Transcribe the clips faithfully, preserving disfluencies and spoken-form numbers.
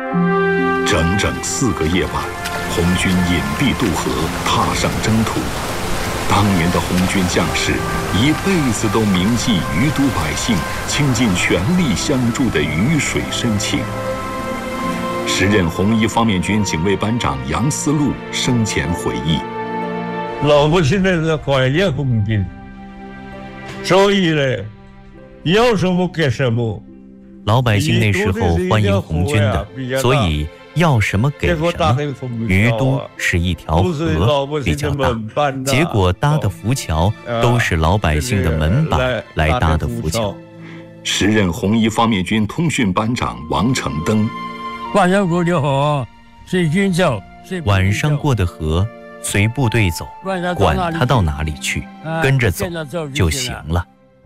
整整四个夜晚，红军隐蔽渡河，踏上征途。当年的红军将士一辈子都铭记余都百姓倾尽全力相助的鱼水深情。时任红一方面军警卫班长杨思路生前回忆： 老百姓是怀念红军，所以呢，要什么给什么。 老百姓那时候欢迎红军的，所以要什么给什么。于都是一条河，比较大，结果搭的浮桥都是老百姓的门板来搭的浮桥。 时任红一方面军通讯班长王成登： 晚上过的河随军走， 晚上过的河随部队走，管他到哪里去，跟着走就行了。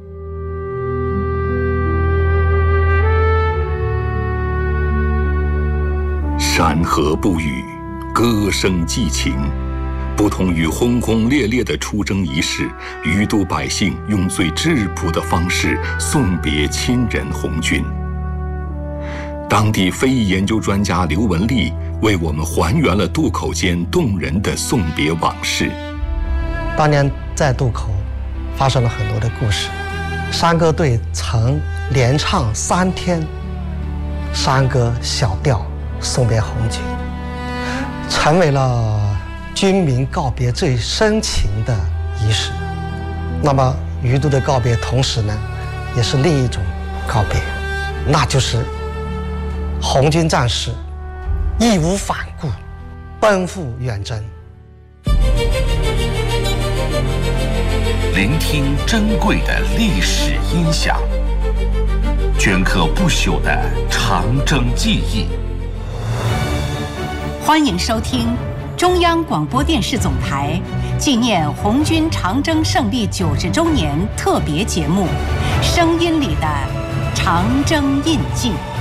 山河不语，歌声寄情。不同于轰轰烈烈的出征仪式，余都百姓用最质朴的方式送别亲人红军。当地非遗研究专家刘文丽为我们还原了渡口间动人的送别往事。 当年在渡口发生了很多的故事，山歌队曾连唱三天山歌小调送别红军，成为了军民告别最深情的仪式。那么余都的告别同时呢也是另一种告别，那就是红军战士义无反顾奔赴远征。 聆听珍贵的历史音响，镌刻不朽的长征记忆。 欢迎收听中央广播电视总台纪念红军长征胜利九十周年特别节目《声音里的长征印记》。